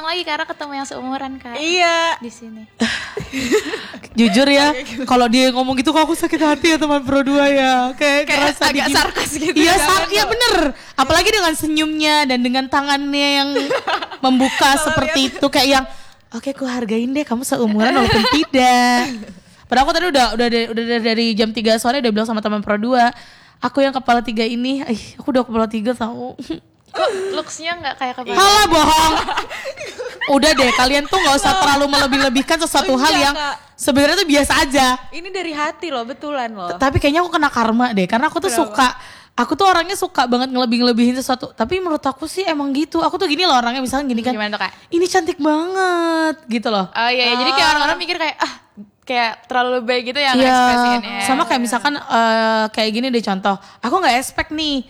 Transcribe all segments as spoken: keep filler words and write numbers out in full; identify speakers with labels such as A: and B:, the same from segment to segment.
A: lagi karena ketemu yang seumuran Kak.
B: Iya.
A: Di sini.
C: Jujur ya, kalau dia ngomong gitu kok aku sakit hati ya teman Pro dua ya. Kayak,
A: Kayak
C: kerasa
A: agak
C: digini.
A: sarkas gitu.
C: Iya,
A: ya,
C: sar- iya bener. Apalagi dengan senyumnya dan dengan tangannya yang membuka seperti itu kayak yang oke, aku hargain deh kamu seumuran walaupun tidak. Padahal aku tadi udah udah dari, udah dari jam tiga sore udah bilang sama teman Pro dua, aku yang kepala tiga ini, ih, aku udah kepala tiga tahu.
A: Kok looks-nya nggak kayak kepala?
C: Halah bohong. Udah deh, kalian tuh nggak usah terlalu melebih-lebihkan sesuatu hal yang sebenarnya tuh biasa aja.
B: Ini dari hati loh, betulan loh.
C: Tapi kayaknya aku kena karma deh, karena aku tuh
B: Kenapa?
C: suka, aku tuh orangnya suka banget ngelebih-ngelebihin sesuatu. Tapi menurut aku sih emang gitu. Aku tuh gini loh orangnya, misalnya gini kan.
A: Gimana tuh Kak?
C: Ini cantik banget gitu loh.
A: Oh iya, iya. Jadi kayak orang-orang mikir kayak ah kayak terlalu lebay gitu ya
C: Iya,
A: ekspresinya.
C: sama kayak misalkan uh, kayak gini deh contoh. Aku nggak expect nih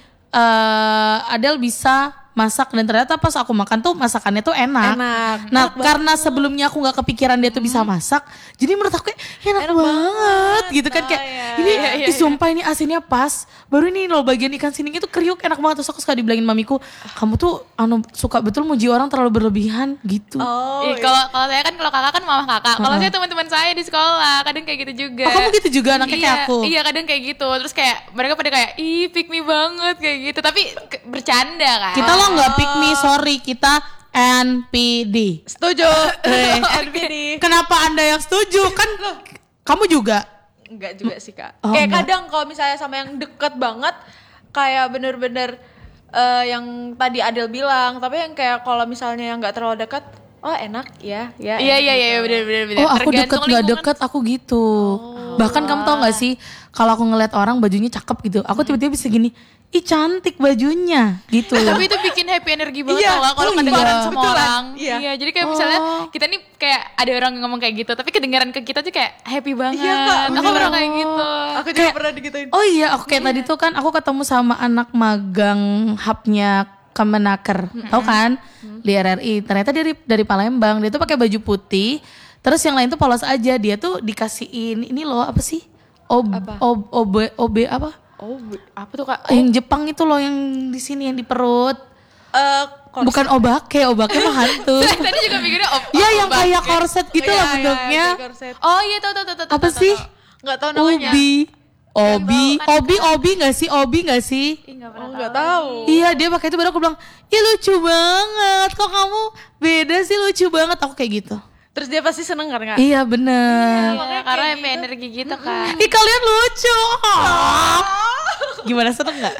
C: uh, Adele bisa masak dan ternyata pas aku makan tuh masakannya tuh enak.
B: Enak.
C: Nah
B: Enak
C: karena sebelumnya aku nggak kepikiran dia tuh bisa masak, jadi menurut aku kayak enak,
B: Enak
C: banget,
B: banget.
C: gitu kan kayak
B: Oh, iya.
C: ini
A: Iya, iya,
C: ih, sumpah ini asinnya pas. Baru ini loh bagian ikan sininya tuh kriuk enak banget. Terus aku suka dibilangin mamiku, kamu tuh anu suka betul muji orang terlalu berlebihan gitu.
B: Oh,
A: Ih, kalau kalau saya kan kalau kakak kan mama kakak. Kalau
C: Uh-uh.
A: saya teman-teman saya di sekolah kadang kayak gitu juga.
C: Oh, kamu gitu juga anaknya
A: iya,
C: kayak aku?
A: Iya kadang kayak gitu. Terus kayak mereka pada kayak ih pick me banget kayak gitu. Tapi ke- bercanda kan.
C: Kita lo nggak pick me, sorry, kita N P D.
B: setuju.
C: Eh.
B: N P D.
C: Kenapa anda yang setuju? Kan kamu juga.
B: Enggak juga sih Kak.
C: Oh,
B: kayak
C: enggak.
B: kadang kalau misalnya sama yang deket banget, kayak bener-bener eh, yang tadi Adel bilang. Tapi yang kayak kalau misalnya yang nggak terlalu dekat, oh enak ya, ya.
A: Iya
B: enak
A: iya iya
B: gitu.
A: benar benar benar.
C: Oh aku
A: Tergantung
C: deket nggak
A: lingkungan.
C: deket aku gitu. Bahkan kamu tau nggak sih kalau aku ngeliat orang bajunya cakep gitu, aku tiba-tiba bisa gini, ih cantik bajunya gitu.
A: Tapi itu bikin happy energi banget
B: Iya,
A: tau gak kalau
B: oh
A: kedengaran
B: iya.
A: sama
B: Betulan,
A: orang.
B: iya.
A: Iya, jadi kayak misalnya
C: Oh.
A: kita nih kayak ada orang yang ngomong kayak gitu, tapi kedengaran ke kita tuh kayak happy banget.
B: Iya, Kak,
A: Aku
B: beneran.
A: pernah kayak gitu.
B: Aku juga
C: Kayak-
B: pernah digituin.
C: Oh iya, aku kayak tadi tuh kan aku ketemu sama anak magang hubnya Kemenaker, tahu kan? Di R R I. Ternyata dari dari Palembang, dia tuh pakai baju putih. Terus yang lain tuh polos aja. Dia tuh dikasihin ini loh apa sih? Ob,
B: Apa?
C: ob, ob, ob, apa?
B: Oh, bu- apa tuh Kak?
C: Yang Jepang itu loh yang di sini yang di perut.
B: Eh, korset.
C: Bukan obake, obake mah hantu.
A: Saya tadi juga mikirnya oh,
C: Iya
A: oh,
C: yang
A: bangke.
C: kayak korset gitu
B: Oh,
C: loh
B: iya,
C: bentuknya.
B: iya, kayak korset.
A: Oh iya tahu tahu tahu tahu.
C: Apa
A: tahu,
C: sih?
A: tahu.
B: Nggak tahu namanya.
C: Obi. Obi,
A: tahu kan,
C: obi, obi nggak sih? Obi nggak sih?
A: Ih, nggak
B: Oh,
A: pernah
B: nggak
A: tahu.
B: tahu.
C: Iya dia pakai itu baru aku bilang, ih lucu banget. Kok kamu beda sih, lucu banget. Aku kayak gitu.
B: Terus dia pasti seneng kan Kak?
C: Iya bener.
A: Iya, karena happy energi gitu kan.
C: Ih kalian lucu. Oh. Gimana, seneng nggak?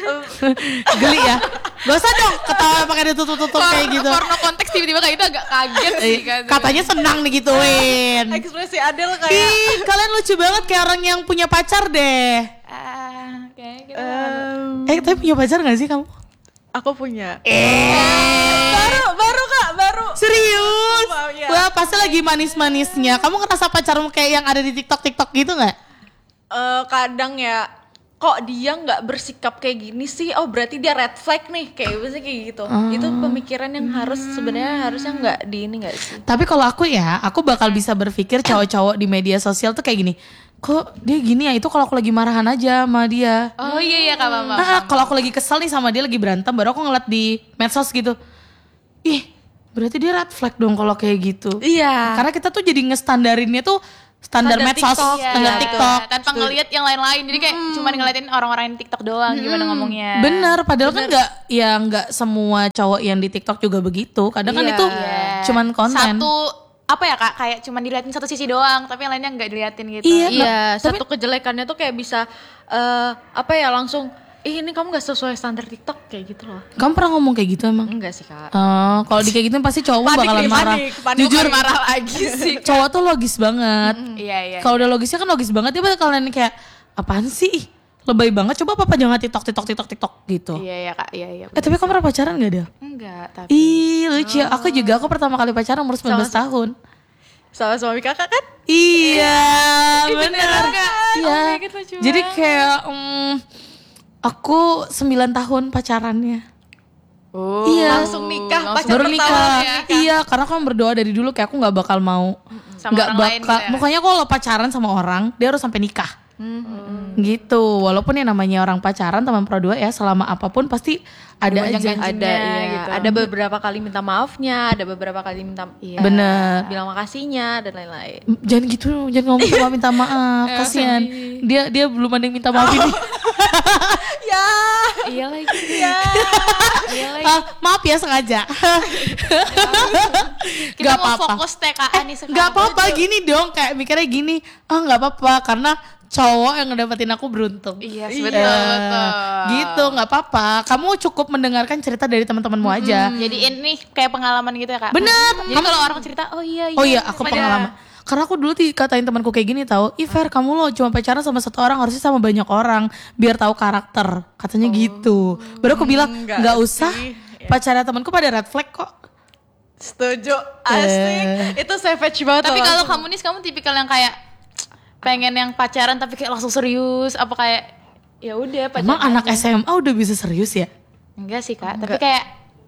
C: Geli ya. Gak usah dong ketawa pakai ditutup-tutup kayak gitu.
A: Porno konteks tiba-tiba kayak itu agak kaget sih
C: Eh,
A: kan.
C: Katanya senang nih gituin.
B: Ekspresi Adel kayak
C: Ih kalian lucu banget kayak orang yang punya pacar deh.
A: Ah, kayak gitu.
B: Em,
C: Eh tapi punya pacar gak sih kamu?
B: aku punya.
C: Eh
B: Baru, baru Kak, baru.
C: serius?
B: Wow, iya.
C: Wah pasti lagi manis-manisnya. Kamu ngerasa pacarmu kayak yang ada di TikTok-TikTok gitu gak?
B: Eh, kadang ya, kok dia nggak bersikap kayak gini sih? Oh berarti dia red flag nih, kayak biasanya kayak gitu. Itu pemikiran yang harus sebenarnya harusnya nggak di ini nggak sih?
C: Tapi kalau aku ya, aku bakal bisa berpikir cowok-cowok di media sosial tuh kayak gini. Kok dia gini ya? Itu kalau aku lagi marahan aja sama dia.
A: Oh iya iya Kak Mama.
C: Ah, kalau aku lagi kesel nih sama dia lagi berantem, baru aku ngeliat di medsos gitu. Ih, berarti dia red flag dong kalau kayak gitu.
B: Iya.
C: Karena kita tuh jadi ngestandarinnya tuh standar,
B: Standar
C: medsos,
B: TikTok,
A: Iya,
C: standar TikTok.
A: tanpa ngelihat yang lain-lain. Jadi kayak cuma ngeliatin orang-orang yang TikTok doang gimana ngomongnya.
C: Bener, padahal kan nggak, ya nggak semua cowok yang di TikTok juga begitu. Kadang kan
B: Iya.
C: itu
A: Iya.
C: cuman konten.
A: Satu apa ya Kak, kayak cuma diliatin satu sisi doang, tapi yang lainnya nggak diliatin gitu.
C: Iya.
B: Iya,
C: Tapi-
B: satu kejelekannya tuh kayak bisa eh apa ya langsung, ih ini kamu nggak sesuai standar TikTok kayak gitu loh.
C: Kamu pernah ngomong kayak gitu emang?
B: Enggak sih Kak.
C: Oh, kalau di kayak gitu pasti cowok
B: Panik
C: bakalan
B: nih,
C: marah.
B: panik, panik.
C: Jujur
A: Bukan marah lagi sih.
C: cowok tuh logis banget.
A: Iya iya.
C: Kalau udah logisnya kan logis banget, dia bakalan kayak apaan sih? Ih, lebay banget. Coba papa jangan TikTok TikTok TikTok TikTok gitu.
A: Iya iya Kak, iya iya.
C: Eh tapi kamu pernah pacaran gak dia?
A: Enggak, tapi
C: Ih lucu ya. Aku juga, aku pertama kali pacaran umur sembilan belas tahun.
B: Sama suami kakak kan?
C: Iya bener.
A: beneran, Kak.
C: Iya.
A: Oh my God, lucu
C: Jadi
A: banget.
C: kayak mm, aku sembilan tahun pacarannya.
A: Oh,
C: Iya.
B: Langsung nikah,
A: langsung
B: pacar
C: Baru
B: pertama
C: nikah.
B: ya.
C: Iya, karena aku kan berdoa dari dulu kayak aku nggak bakal mau
A: Sama
C: nggak
A: orang lain
C: bakal.
A: gitu ya?
C: Pokoknya kalau pacaran sama orang, dia harus sampai nikah. Gitu. Walaupun yang namanya orang pacaran teman pro dua ya selama apapun pasti ada aja.
A: janjinya
B: Ada iya,
A: gitu.
B: ada beberapa kali minta maafnya, ada beberapa kali minta
A: Iya.
C: Bener.
B: bilang makasihnya dan lain-lain.
C: Jangan gitu, jangan ngomong sama minta maaf, kasihan. Dia dia belum ada yang minta maaf ini.
B: Ya,
A: Iya lagi.
B: ya.
A: Iya lagi.
C: Ah, maaf ya sengaja.
A: Kita
C: Gak
A: mau
C: apa-apa.
A: fokus T K A nih sekarang.
C: Gak apa-apa gini dong, kayak mikirnya gini. Ah nggak apa-apa karena cowok yang ngedapetin aku beruntung.
A: Iya,
B: Iya.
A: betul, betul.
C: Gitu nggak apa-apa. Kamu cukup mendengarkan cerita dari teman-temanmu aja.
A: Jadi ini kayak pengalaman gitu ya Kak?
C: Bener.
A: Jadi kalau orang cerita, oh iya iya.
C: Oh iya, aku
A: Padahal-
C: pengalaman. Karena aku dulu dikatain temanku kayak gini tahu, "Ih Fer, kamu lo cuma pacaran sama satu orang, harusnya sama banyak orang biar tahu karakter." Katanya gitu. Baru aku bilang,
B: enggak
C: "Nggak usah.
B: sih."
C: Pacaran temanku pada red flag kok."
B: Setuju, asik. Itu savage banget.
A: Tapi
B: loh.
A: kalau kamu nih, kamu tipikal yang kayak pengen yang pacaran tapi kayak langsung serius, apa kayak ya udah pacaran.
C: Emang anak
A: aja.
C: S M A udah bisa serius ya?
A: Enggak sih Kak, tapi
B: Enggak.
A: kayak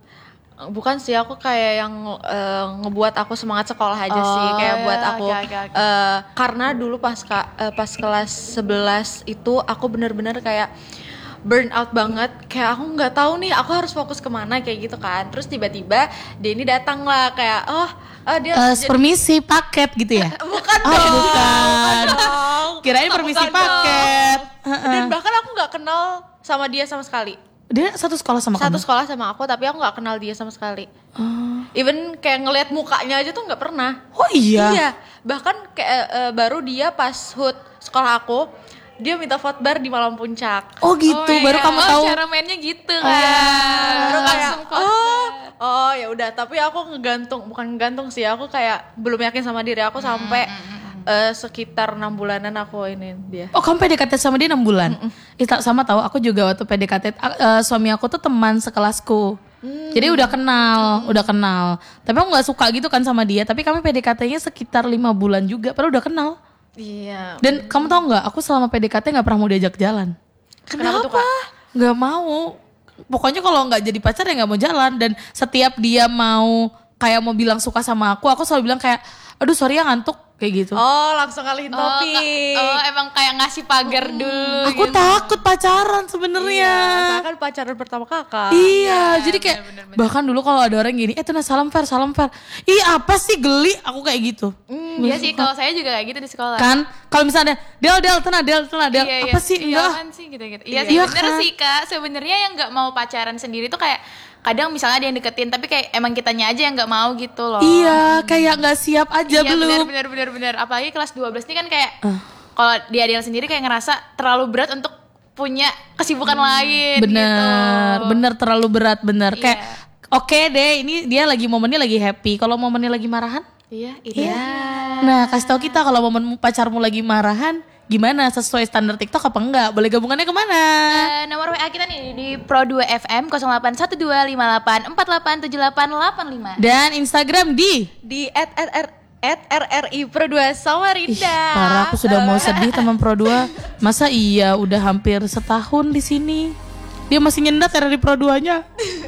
B: bukan sih, aku kayak yang eh, ngebuat aku semangat sekolah aja
A: Oh,
B: sih, kayak buat
A: ya,
B: aku
A: oke, oke, oke.
B: eh, karena dulu pas ka- eh, pas kelas sebelas itu aku bener-bener kayak burn out banget, kayak aku nggak tahu nih aku harus fokus kemana kayak gitu kan. Terus tiba-tiba Denny datang lah kayak oh eh, dia
C: Eh,
B: jadi-
C: permisi paket gitu ya?
B: bukan
C: Oh,
B: dong,
C: bukan.
B: dong.
C: Kirain
B: Bukan
C: permisi
B: dong.
C: paket.
B: Dan bahkan aku nggak kenal sama dia sama sekali.
C: Dia satu sekolah sama
B: Satu
C: kamu?
B: sekolah sama aku tapi aku nggak kenal dia sama sekali.
C: Oh.
B: Even kayak ngelihat mukanya aja tuh nggak pernah.
C: Oh iya?
B: Iya, bahkan kayak eh, baru dia pas hut sekolah aku, dia minta vote bar di malam puncak.
C: Oh gitu,
A: oh
C: baru
A: iya,
C: kamu
A: oh,
C: tahu.
A: cara mainnya gitu kan.
B: Baru kayak
A: Langsung
B: oh,
A: oh.
B: oh ya udah. Tapi aku ngegantung, bukan ngegantung sih. Aku kayak belum yakin sama diri aku sampai eh, sekitar enam bulanan aku ini dia.
C: Oh kamu P D K T sama dia enam bulan? Ih, tak- sama tahu aku juga waktu P D K T a- eh, suami aku tuh teman sekelasku. Jadi udah kenal, udah kenal. Tapi aku nggak suka gitu kan sama dia. Tapi kami P D K T-nya sekitar lima bulan juga, padahal udah kenal.
B: Iya.
C: Dan kamu tahu nggak? Aku selama P D K T nggak pernah mau diajak jalan.
A: Kenapa tuh Kak?
C: Nggak mau. Pokoknya kalau nggak jadi pacar ya nggak mau jalan. Dan setiap dia mau kayak mau bilang suka sama aku, aku selalu bilang kayak, aduh sorry ya ngantuk kayak gitu.
B: Oh, langsung ngalihin
A: Oh,
B: topik.
A: Kak- oh, emang kayak ngasih pagar dulu.
C: aku
A: gitu.
C: takut pacaran sebenarnya.
B: Saya kan pacaran pertama kakak.
C: Iya, jadi kayak bahkan dulu kalau ada orang gini, eh tuh nah salam Fer, salam Fer. Ih apa sih geli, aku kayak gitu.
A: Iya sih, kalau saya juga kayak gitu di sekolah.
C: Kan, kalau misalnya Del, Del, tenang, Del, tenang, Del.
A: Iya,
C: Apa
A: iya.
C: sih?
A: Iya,
C: Enggak.
A: apaan sih gitu-gitu. Iya sih,
C: Iya
A: bener
C: kan?
A: sih Kak. Sebenarnya yang nggak mau pacaran sendiri tuh kayak kadang misalnya ada yang deketin, tapi kayak emang kitanya aja yang nggak mau gitu loh.
C: Iya, kayak nggak siap aja
A: Iya,
C: belum.
A: bener, bener, bener, bener. Apalagi kelas dua belas ini kan kayak kalau dia dia sendiri kayak ngerasa terlalu berat untuk punya kesibukan lain.
C: Bener,
A: gitu.
C: bener terlalu berat, bener.
A: Iya.
C: Kayak oke deh, ini dia lagi momennya lagi happy. Kalau momennya lagi marahan,
A: Iya, iya.
C: nah kasih tahu kita kalau momen pacarmu lagi marahan, gimana sesuai standar TikTok apa enggak? Boleh gabungannya kemana?
A: Eh, nomor W A kita nih di Pro dua F M nol delapan satu dua lima delapan empat delapan tujuh delapan delapan lima.
C: Dan Instagram di
B: Di at at at at R R I Pro dua Samarinda.
C: Parah, aku sudah mau sedih teman Pro dua. Masa iya udah hampir setahun di sini. Dia masih nyendat R R I Pro dua-nya.